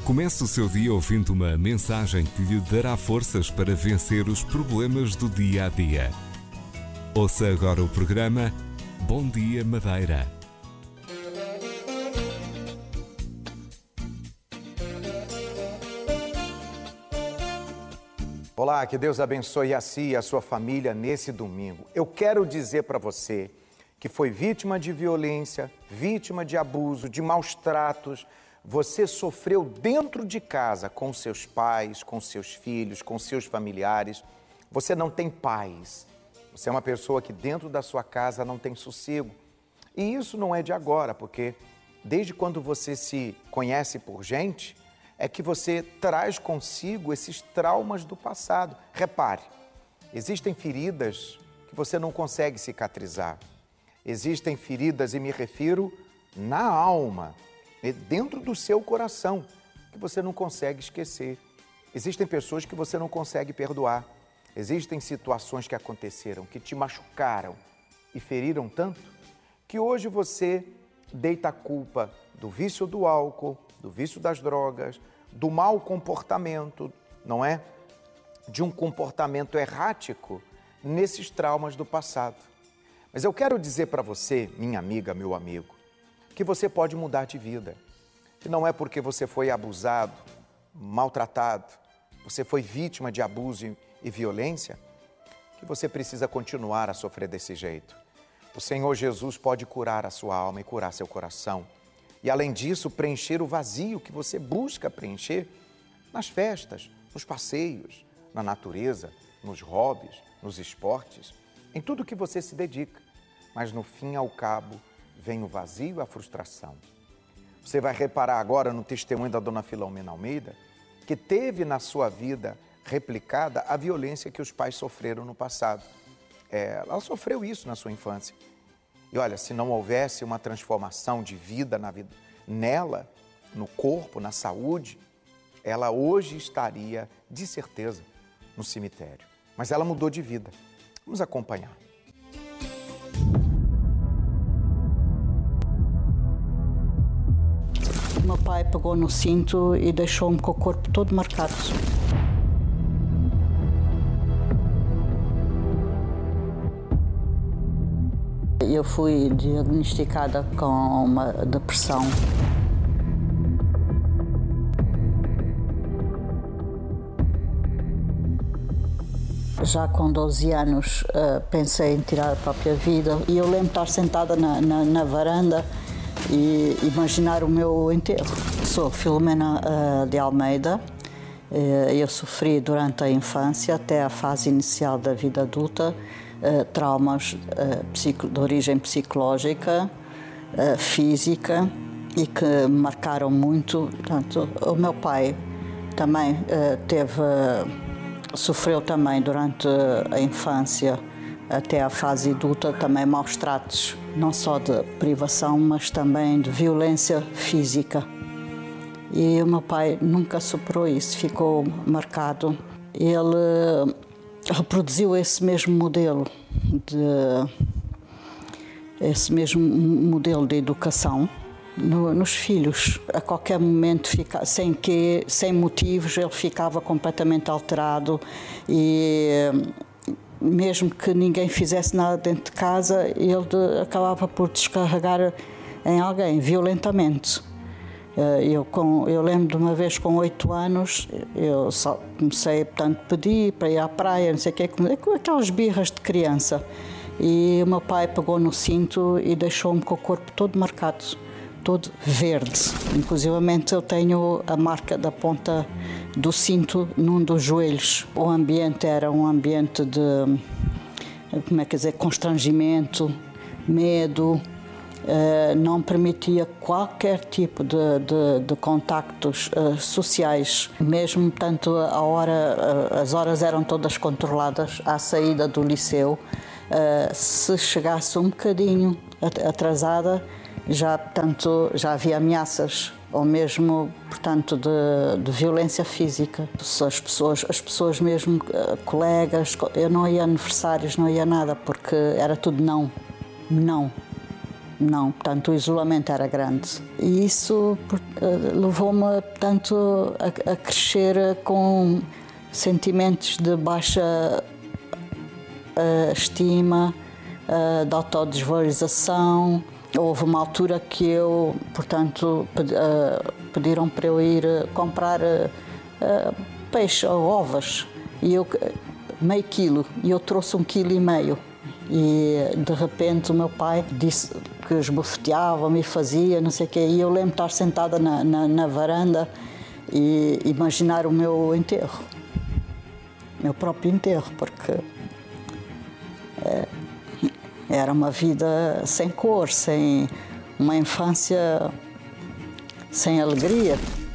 Comece o seu dia ouvindo uma mensagem que lhe dará forças para vencer os problemas do dia a dia. Ouça agora o programa Bom Dia Madeira. Olá, que Deus abençoe a si e a sua família nesse domingo. Eu quero dizer para você que foi vítima de violência, vítima de abuso, de maus tratos. Você sofreu dentro de casa com seus pais, com seus filhos, com seus familiares. Você não tem paz. Você é uma pessoa que dentro da sua casa não tem sossego. E isso não é de agora, porque desde quando você se conhece por gente, é que você traz consigo esses traumas do passado. Repare, existem feridas que você não consegue cicatrizar. Existem feridas, e me refiro na alma, dentro do seu coração, que você não consegue esquecer. Existem pessoas que você não consegue perdoar. Existem situações que aconteceram, que te machucaram e feriram tanto, que hoje você deita a culpa do vício do álcool, do vício das drogas, do mau comportamento, não é? De um comportamento errático nesses traumas do passado. Mas eu quero dizer para você, minha amiga, meu amigo, que você pode mudar de vida. Que não é porque você foi abusado, maltratado, você foi vítima de abuso e violência, que você precisa continuar a sofrer desse jeito. O Senhor Jesus pode curar a sua alma e curar seu coração. E além disso, preencher o vazio que você busca preencher nas festas, nos passeios, na natureza, nos hobbies, nos esportes, em tudo que você se dedica. Mas no fim, ao cabo, vem o vazio e a frustração. Você vai reparar agora no testemunho da dona Filomena Almeida, que teve na sua vida replicada a violência que os pais sofreram no passado. Ela sofreu isso na sua infância. E olha, se não houvesse uma transformação de vida nela, no corpo, na saúde, ela hoje estaria, de certeza, no cemitério. Mas ela mudou de vida. Vamos acompanhar. Meu pai pegou no cinto e deixou-me com o corpo todo marcado. Eu fui diagnosticada com uma depressão. Já com 12 anos pensei em tirar a própria vida e eu lembro de estar sentada na varanda e imaginar o meu enterro. Sou Filomena de Almeida. Eu sofri durante a infância até a fase inicial da vida adulta traumas de origem psicológica, física e que me marcaram muito. Portanto, o meu pai também sofreu também durante a infância até a fase adulta também maus tratos, não só de privação, mas também de violência física. E o meu pai nunca superou isso, ficou marcado. Ele reproduziu esse mesmo modelo de educação nos filhos. A qualquer momento, sem motivos, ele ficava completamente alterado e mesmo que ninguém fizesse nada dentro de casa, ele acabava por descarregar em alguém violentamente. Eu lembro de uma vez com 8 anos, eu só comecei, portanto, pedir para ir à praia, não sei o quê, aquelas birras de criança. E o meu pai pegou no cinto e deixou-me com o corpo todo marcado, todo verde. Inclusivamente eu tenho a marca da ponta do cinto num dos joelhos. O ambiente era um ambiente de, constrangimento, medo. Não permitia qualquer tipo de contactos sociais, mesmo tanto as horas eram todas controladas à saída do liceu. Se chegasse um bocadinho atrasada, já havia ameaças ou mesmo, portanto, de violência física. As pessoas mesmo, colegas, eu não ia a aniversários, não ia nada, porque era tudo não. não, portanto o isolamento era grande. E isso levou-me, portanto, a crescer com sentimentos de baixa estima, de autodesvalorização. Houve uma altura que eu, portanto, pediram para eu ir comprar peixe ou ovas, e eu, meio quilo, e eu trouxe 1,5 kg. E de repente o meu pai disse que esbofeteava-me e fazia, não sei o quê, e eu lembro de estar sentada na varanda e imaginar o meu enterro, meu próprio enterro, porque era uma vida sem cor, sem uma infância sem alegria.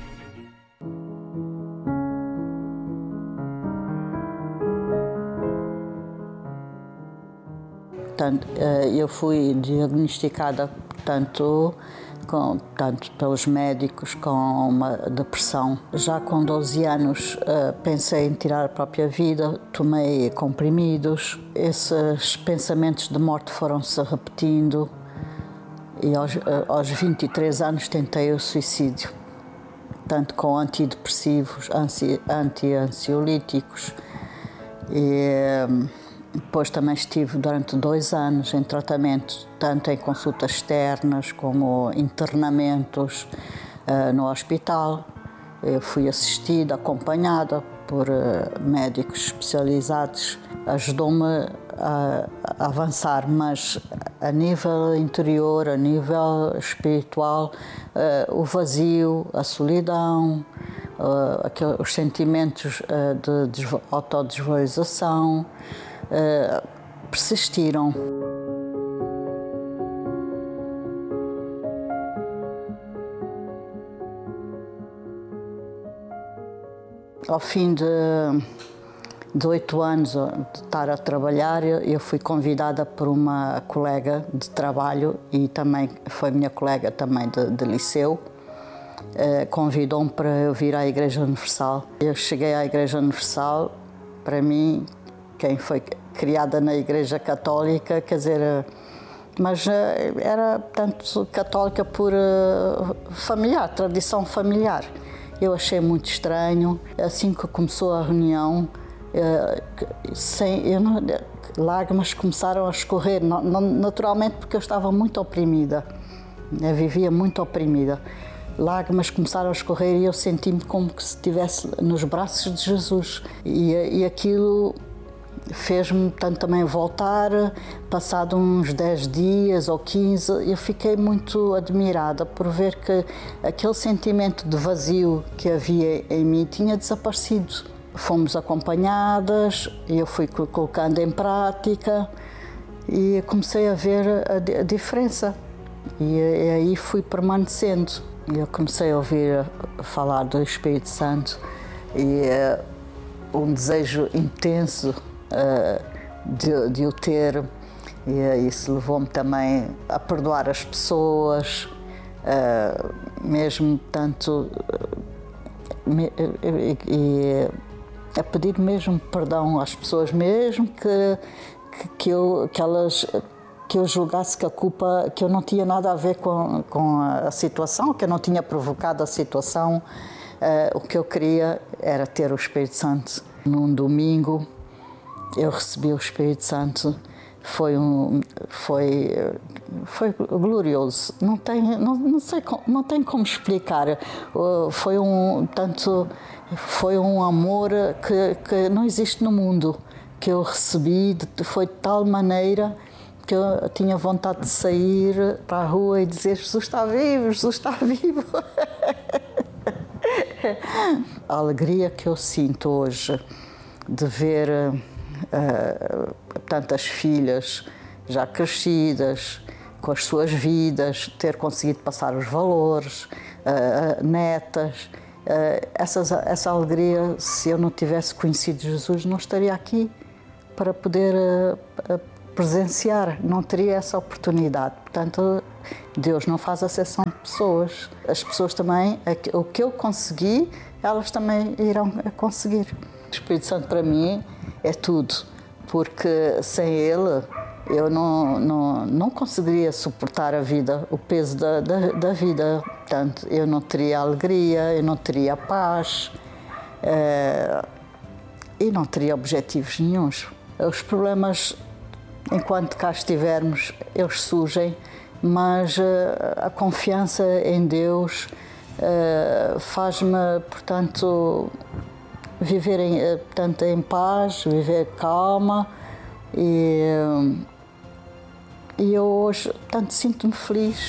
Portanto, eu fui diagnosticada, tanto pelos médicos com uma depressão. Já com 12 anos pensei em tirar a própria vida, tomei comprimidos. Esses pensamentos de morte foram-se repetindo e aos 23 anos tentei o suicídio, tanto com antidepressivos, anti-ansiolíticos. Depois também estive durante 2 anos em tratamento, tanto em consultas externas como internamentos no hospital. Eu fui assistida, acompanhada por médicos especializados. Ajudou-me a avançar, mas a nível interior, a nível espiritual, o vazio, a solidão, os sentimentos de autodesvalorização, persistiram. Ao fim de 8 anos de estar a trabalhar, eu fui convidada por uma colega de trabalho e também foi minha colega também de liceu. Convidou-me para eu vir à Igreja Universal. Eu cheguei à Igreja Universal, para mim, quem foi criada na Igreja Católica, quer dizer, mas era, portanto, católica por familiar, tradição familiar. Eu achei muito estranho. Assim que começou a reunião, lágrimas começaram a escorrer, naturalmente porque eu estava muito oprimida, eu vivia muito oprimida. Lágrimas começaram a escorrer e eu senti-me como que se estivesse nos braços de Jesus. E aquilo fez-me tanto também voltar. Passado uns 10 dias ou 15, eu fiquei muito admirada por ver que aquele sentimento de vazio que havia em mim tinha desaparecido. Fomos acompanhadas, eu fui colocando em prática e comecei a ver a diferença. E aí fui permanecendo. Eu comecei a ouvir falar do Espírito Santo e um desejo intenso de o ter, e isso levou-me também a perdoar as pessoas, mesmo tanto, e a pedir mesmo perdão às pessoas, mesmo que eu julgasse que a culpa, que eu não tinha nada a ver com a situação, que eu não tinha provocado a situação. O que eu queria era ter o Espírito Santo. Num domingo eu recebi o Espírito Santo, foi glorioso, não tem como explicar. Foi um amor que não existe no mundo, que eu recebi, foi de tal maneira que eu tinha vontade de sair para a rua e dizer: Jesus está vivo, Jesus está vivo. A alegria que eu sinto hoje de ver tantas filhas já crescidas, com as suas vidas, ter conseguido passar os valores, netas, essa alegria, se eu não tivesse conhecido Jesus, não estaria aqui para poder presenciar, não teria essa oportunidade. Portanto, Deus não faz exceção de pessoas. As pessoas também, o que eu consegui, elas também irão conseguir. O Espírito Santo para mim é tudo, porque sem ele eu não conseguiria suportar a vida, o peso da vida. Portanto, eu não teria alegria, eu não teria paz e não teria objetivos nenhuns. Os problemas, enquanto cá estivermos, eles surgem, mas a confiança em Deus faz-me, portanto, viver em paz, viver calma. E eu hoje, portanto, sinto-me feliz.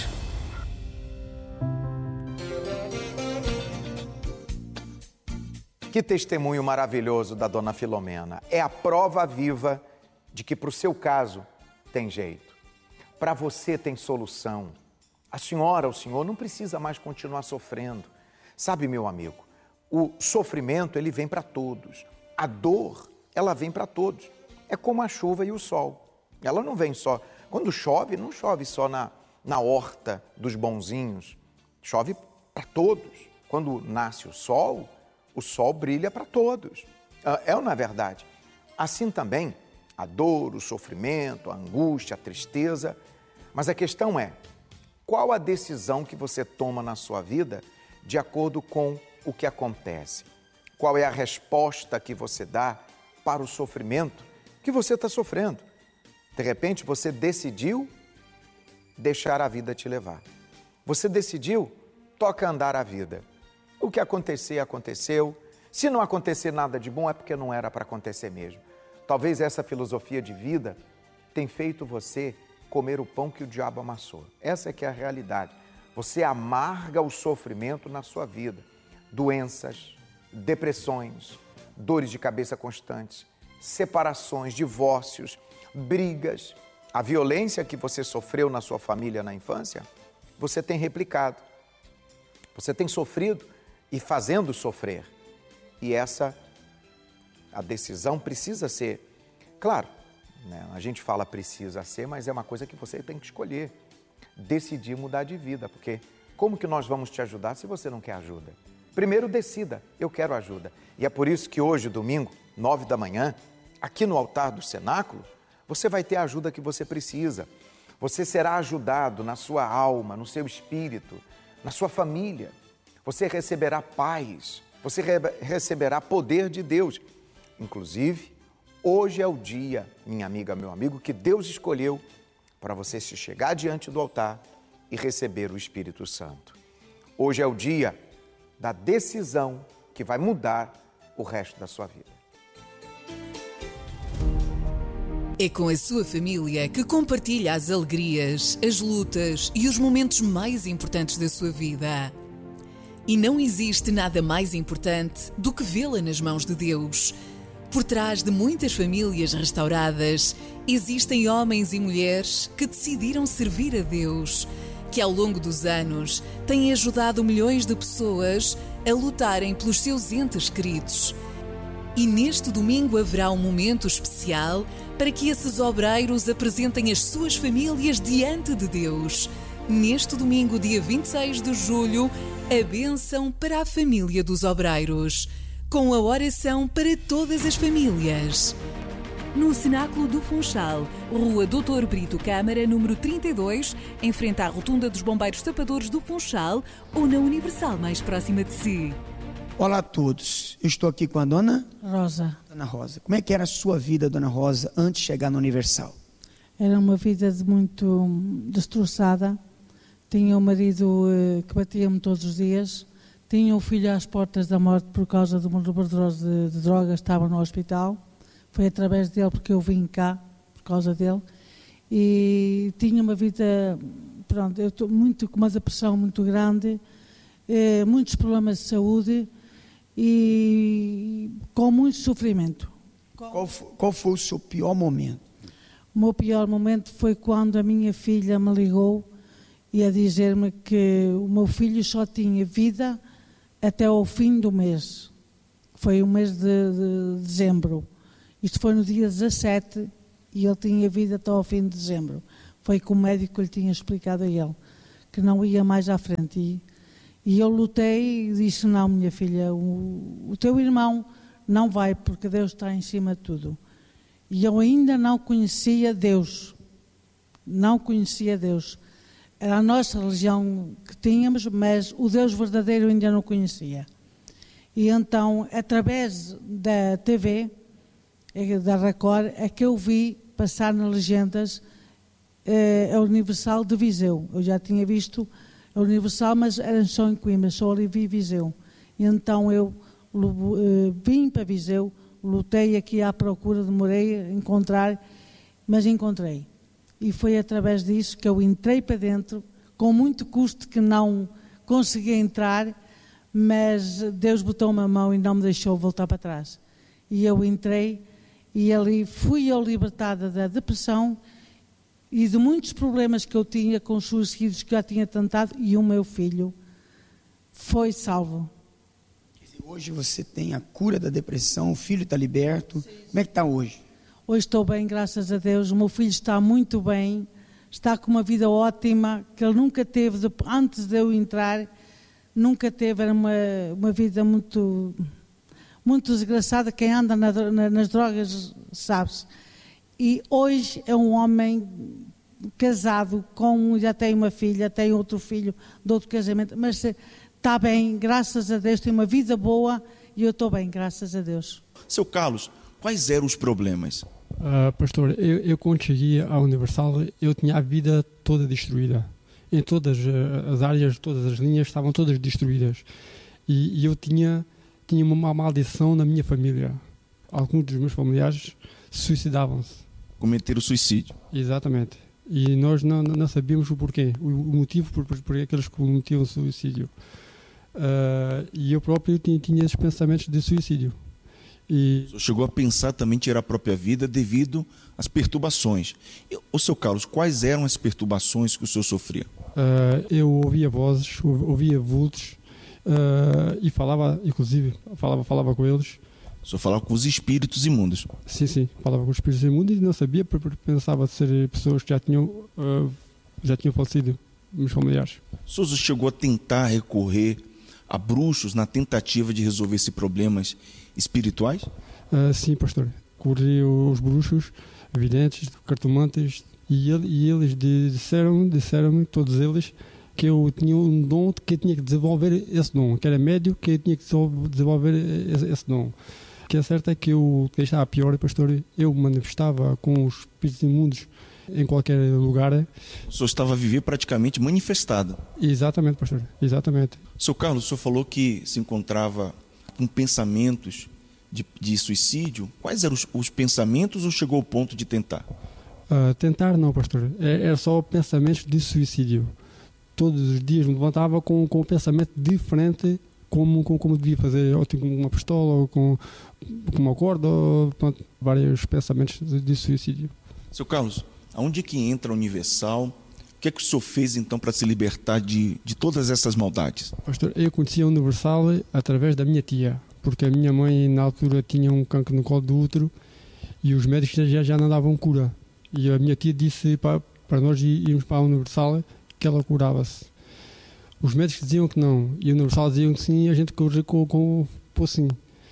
Que testemunho maravilhoso da dona Filomena. É a prova viva de que para o seu caso tem jeito. Para você tem solução. A senhora, o senhor não precisa mais continuar sofrendo. Sabe, meu amigo, o sofrimento, ele vem para todos. A dor, ela vem para todos. É como a chuva e o sol. Ela não vem só... Quando chove, não chove só na horta dos bonzinhos. Chove para todos. Quando nasce o sol brilha para todos. É ou não é verdade? Assim também, a dor, o sofrimento, a angústia, a tristeza. Mas a questão é, qual a decisão que você toma na sua vida de acordo com o que acontece? Qual é a resposta que você dá para o sofrimento que você está sofrendo? De repente, você decidiu deixar a vida te levar. Você decidiu, toca andar a vida. O que acontecer, aconteceu. Se não acontecer nada de bom, é porque não era para acontecer mesmo. Talvez essa filosofia de vida tenha feito você comer o pão que o diabo amassou. Essa é que é a realidade. Você amarga o sofrimento na sua vida. Doenças, depressões, dores de cabeça constantes, separações, divórcios, brigas. A violência que você sofreu na sua família na infância, você tem replicado. Você tem sofrido e fazendo sofrer. E a decisão precisa ser, claro, né? A gente fala precisa ser, mas é uma coisa que você tem que escolher. Decidir mudar de vida, porque como que nós vamos te ajudar se você não quer ajuda? Primeiro decida, eu quero ajuda. E é por isso que hoje, domingo, 9 da manhã, aqui no altar do cenáculo, você vai ter a ajuda que você precisa. Você será ajudado na sua alma, no seu espírito, na sua família. Você receberá paz, você receberá poder de Deus. Inclusive, hoje é o dia, minha amiga, meu amigo, que Deus escolheu para você se chegar diante do altar e receber o Espírito Santo. Hoje é o dia da decisão que vai mudar o resto da sua vida. É com a sua família que compartilha as alegrias, as lutas e os momentos mais importantes da sua vida. E não existe nada mais importante do que vê-la nas mãos de Deus. Por trás de muitas famílias restauradas, existem homens e mulheres que decidiram servir a Deus, que ao longo dos anos têm ajudado milhões de pessoas a lutarem pelos seus entes queridos. E neste domingo haverá um momento especial para que esses obreiros apresentem as suas famílias diante de Deus. Neste domingo, dia 26 de julho, a bênção para a família dos obreiros, com a oração para todas as famílias. No Cenáculo do Funchal, Rua Doutor Brito Câmara, número 32, em frente à Rotunda dos Bombeiros Tapadores do Funchal, ou na Universal mais próxima de si. Olá a todos, eu estou aqui com a Dona Rosa. Dona Rosa. Como é que era a sua vida, Dona Rosa, antes de chegar no Universal? Era uma vida muito destroçada. Tinha um marido que batia-me todos os dias. Tinha um filho às portas da morte por causa de uma overdose de drogas, estava no hospital. Foi através dele porque eu vim cá, por causa dele. E tinha uma vida, pronto, eu estou muito com uma depressão muito grande, muitos problemas de saúde e com muito sofrimento. Qual foi o seu pior momento? O meu pior momento foi quando a minha filha me ligou e a dizer-me que o meu filho só tinha vida até ao fim do mês. Foi o mês de dezembro. Isto foi no dia 17 e ele tinha vida até ao fim de dezembro. Foi que o médico lhe tinha explicado a ele que não ia mais à frente. E eu lutei e disse, não, minha filha, o teu irmão não vai porque Deus está em cima de tudo. E eu ainda não conhecia Deus. não conhecia Deus. Era a nossa religião que tínhamos, mas o Deus verdadeiro ainda não conhecia. E então, através da TV, da Record, é que eu vi passar nas legendas a Universal de Viseu. Eu já tinha visto a Universal, mas era só em Coimbra, só ali vi Viseu. E então eu vim para Viseu, lutei aqui à procura, demorei a encontrar, mas encontrei. E foi através disso que eu entrei para dentro, com muito custo que não consegui entrar, mas Deus botou-me a mão e não me deixou voltar para trás. E eu entrei e ali fui eu libertada da depressão e de muitos problemas que eu tinha com os suicídios que já tinha tentado, e o meu filho foi salvo. Hoje você tem a cura da depressão, o filho está liberto. Sim. Como é que está hoje? Hoje estou bem, graças a Deus. O meu filho está muito bem, está com uma vida ótima, que ele nunca teve, antes de eu entrar, nunca teve. Era uma vida muito, muito desgraçada. Quem anda nas drogas sabe-se. E hoje é um homem casado, já tem uma filha, tem outro filho de outro casamento, mas está bem, graças a Deus, tem uma vida boa e eu estou bem, graças a Deus. Seu Carlos, quais eram os problemas? Pastor, eu quando cheguei à Universal, eu tinha a vida toda destruída. Em todas as áreas, todas as linhas estavam todas destruídas. E eu tinha uma maldição na minha família. Alguns dos meus familiares suicidavam-se. Cometeram suicídio. Exatamente. E nós não sabíamos o porquê, o motivo por aqueles que cometiam suicídio. E eu próprio tinha esses pensamentos de suicídio. E o senhor chegou a pensar também em tirar a própria vida devido às perturbações. O seu Carlos, quais eram as perturbações que o senhor sofria? Eu ouvia vozes, ouvia vultos e falava, inclusive, falava com eles. O senhor falava com os espíritos imundos? Sim, falava com os espíritos imundos e não sabia, porque pensava ser pessoas que já tinham falecido, meus familiares. O senhor chegou a tentar recorrer a bruxos na tentativa de resolver esses problemas espirituais? Sim, pastor. Corri os bruxos, videntes, cartomantes, e eles disseram-me, todos eles, que eu tinha um dom, que eu tinha que desenvolver esse dom, que era médio, que eu tinha que desenvolver esse dom. O que é certo é que eu estava pior, pastor, eu manifestava com os espíritos imundos em qualquer lugar. O senhor estava a viver praticamente manifestado. Exatamente, pastor, exatamente. Seu Carlos, o senhor falou que se encontrava com pensamentos de suicídio. Quais eram os pensamentos ou chegou ao ponto de tentar? Tentar não, pastor, era só pensamentos de suicídio. Todos os dias me levantava com um pensamento diferente, como devia fazer, ou com uma pistola, ou com uma corda, ou vários pensamentos de suicídio. Seu Carlos, aonde é que entra a Universal? O que é que o senhor fez então para se libertar de todas essas maldades? Pastor, eu conheci a Universal através da minha tia, porque a minha mãe na altura tinha um cancro no colo do útero e os médicos já não davam cura. E a minha tia disse para nós irmos para a Universal que ela curava-se. Os médicos diziam que não, e a Universal diziam que sim, e a gente corria com sim.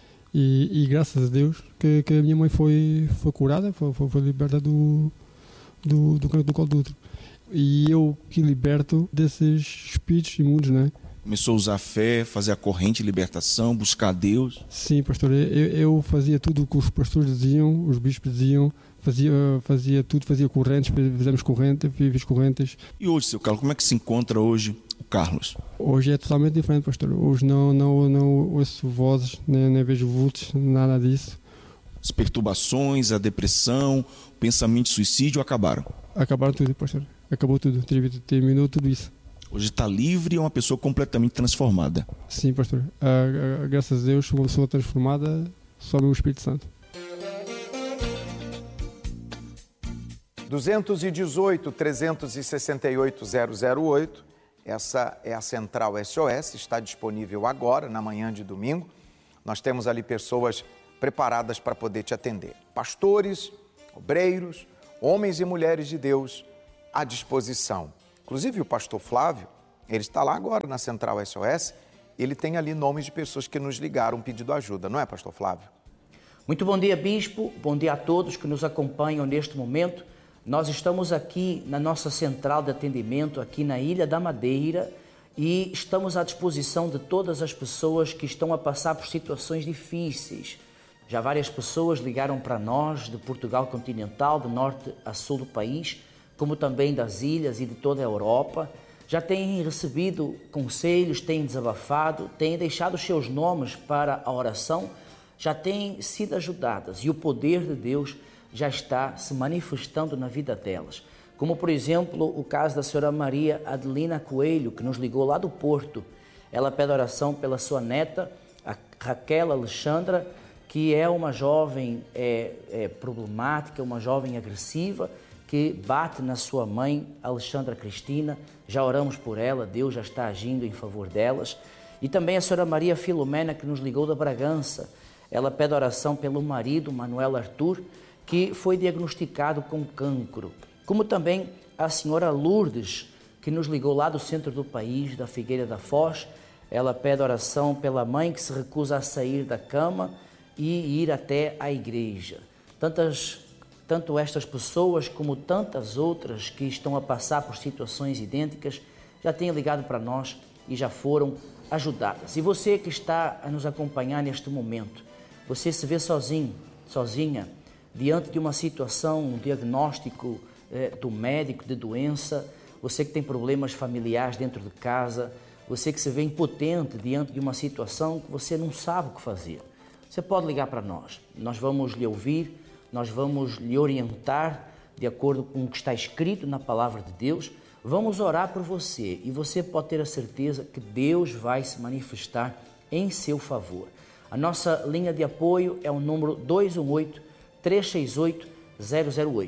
E graças a Deus que a minha mãe foi curada, foi liberta do cancro do colo do útero. E eu que liberto desses espíritos imundos, né? Começou a usar a fé, fazer a corrente de libertação, buscar a Deus? Sim, pastor, eu fazia tudo o que os pastores diziam, os bispos diziam, fazia tudo, fazia correntes, fizemos correntes, fiz correntes. E hoje, seu Carlos, como é que se encontra hoje o Carlos? Hoje é totalmente diferente, pastor. Hoje não ouço vozes, nem vejo vultos, nada disso. As perturbações, a depressão, o pensamento de suicídio acabaram? Acabaram tudo, pastor. Acabou tudo, terminou tudo isso. Hoje está livre e é uma pessoa completamente transformada. Sim, pastor. Graças a Deus, sou uma pessoa transformada, só no Espírito Santo. 218-368-008, essa é a Central SOS, está disponível agora, na manhã de domingo. Nós temos ali pessoas preparadas para poder te atender. Pastores, obreiros, homens e mulheres de Deus à disposição. Inclusive o pastor Flávio, ele está lá agora na Central SOS, ele tem ali nomes de pessoas que nos ligaram pedindo ajuda, não é, pastor Flávio? Muito bom dia, bispo, bom dia a todos que nos acompanham neste momento Nós estamos aqui na nossa central de atendimento, aqui na Ilha da Madeira, e estamos à disposição de todas as pessoas que estão a passar por situações difíceis. Já várias pessoas ligaram para nós de Portugal continental, de norte a sul do país, como também das ilhas e de toda a Europa. Já têm recebido conselhos, têm desabafado, têm deixado os seus nomes para a oração, já têm sido ajudadas e o poder de Deus já está se manifestando na vida delas. Como, por exemplo, o caso da senhora Maria Adelina Coelho, que nos ligou lá do Porto. Ela pede oração pela sua neta, a Raquel Alexandra, que é uma jovem problemática, uma jovem agressiva, que bate na sua mãe, Alexandra Cristina. Já oramos por ela, Deus já está agindo em favor delas. E também a senhora Maria Filomena, que nos ligou da Bragança. Ela pede oração pelo marido, Manuel Arthur, que foi diagnosticado com cancro. Como também a senhora Lourdes, que nos ligou lá do centro do país, da Figueira da Foz. Ela pede oração pela mãe que se recusa a sair da cama e ir até à igreja. Tanto estas pessoas como tantas outras que estão a passar por situações idênticas já têm ligado para nós e já foram ajudadas. E você que está a nos acompanhar neste momento, você se vê sozinho, sozinha, diante de uma situação, um diagnóstico do médico de doença, você que tem problemas familiares dentro de casa, você que se vê impotente diante de uma situação que você não sabe o que fazer. Você pode ligar para nós, nós vamos lhe ouvir, nós vamos lhe orientar de acordo com o que está escrito na Palavra de Deus, vamos orar por você e você pode ter a certeza que Deus vai se manifestar em seu favor. A nossa linha de apoio é o número 218-368-008.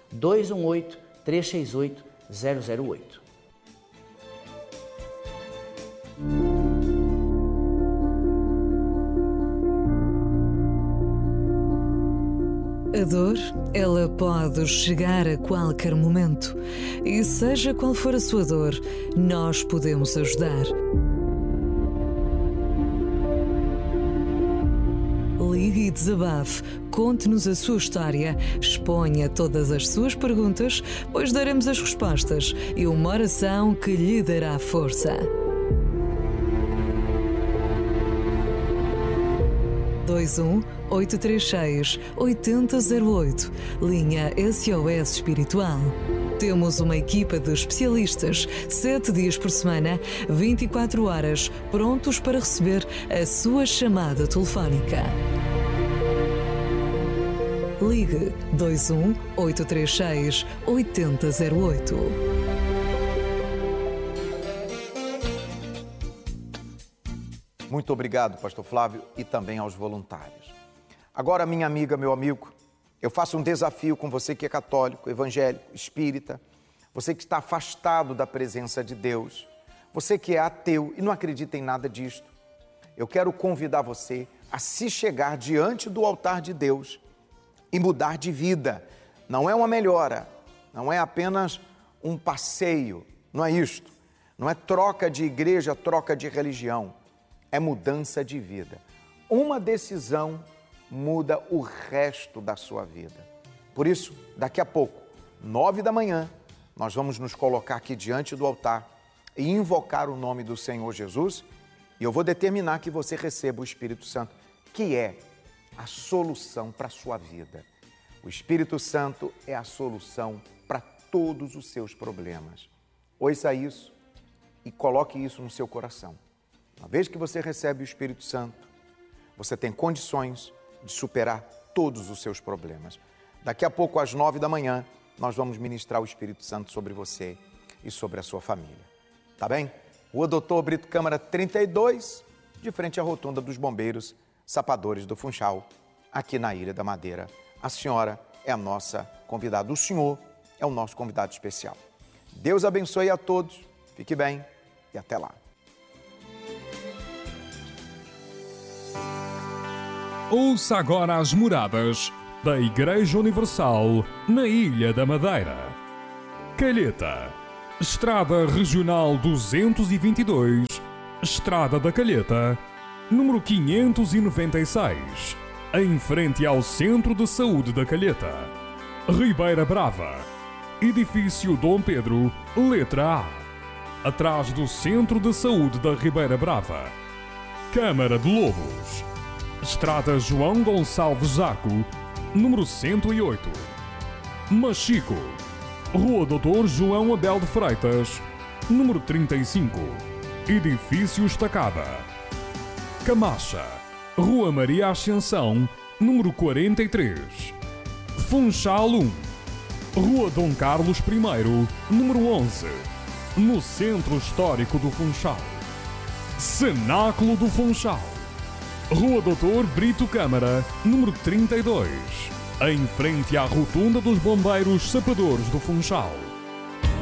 218-368-008. A dor, ela pode chegar a qualquer momento. E seja qual for a sua dor, nós podemos ajudar. Ligue e desabafe, conte-nos a sua história, exponha todas as suas perguntas, pois daremos as respostas e uma oração que lhe dará força. 21-836-8008, linha SOS Espiritual. Temos uma equipa de especialistas, 7 dias por semana, 24 horas, prontos para receber a sua chamada telefónica. Ligue 21-836-8008. Muito obrigado, pastor Flávio, e também aos voluntários. Agora, minha amiga, meu amigo, eu faço um desafio com você que é católico, evangélico, espírita, você que está afastado da presença de Deus, você que é ateu e não acredita em nada disto. Eu quero convidar você a se chegar diante do altar de Deus e mudar de vida. Não é uma melhora, não é apenas um passeio, não é isto. Não é troca de igreja, troca de religião. É mudança de vida. Uma decisão muda o resto da sua vida. Por isso, daqui a pouco, 9 da manhã, nós vamos nos colocar aqui diante do altar e invocar o nome do Senhor Jesus, e eu vou determinar que você receba o Espírito Santo, que é a solução para a sua vida. O Espírito Santo é a solução para todos os seus problemas. Ouça isso e coloque isso no seu coração. Uma vez que você recebe o Espírito Santo, você tem condições de superar todos os seus problemas. Daqui a pouco, às 9 da manhã, nós vamos ministrar o Espírito Santo sobre você e sobre a sua família. Tá bem? Rua Doutor Brito Câmara 32, de frente à Rotunda dos Bombeiros, Sapadores do Funchal, aqui na Ilha da Madeira. A senhora é a nossa convidada, o senhor é o nosso convidado especial. Deus abençoe a todos, fique bem e até lá. Ouça agora as moradas da Igreja Universal na Ilha da Madeira. Calheta, Estrada Regional 222, Estrada da Calheta, número 596, em frente ao Centro de Saúde da Calheta. Ribeira Brava, Edifício Dom Pedro, letra A, atrás do Centro de Saúde da Ribeira Brava. Câmara de Lobos, Estrada João Gonçalves Zaco, número 108. Machico, Rua Doutor João Abel de Freitas, número 35. Edifício Estacada. Camacha, Rua Maria Ascensão, número 43. Funchal 1, Rua Dom Carlos I, número 11, no Centro Histórico do Funchal. Cenáculo do Funchal, Rua Doutor Brito Câmara, número 32, em frente à Rotunda dos Bombeiros Sapadores do Funchal.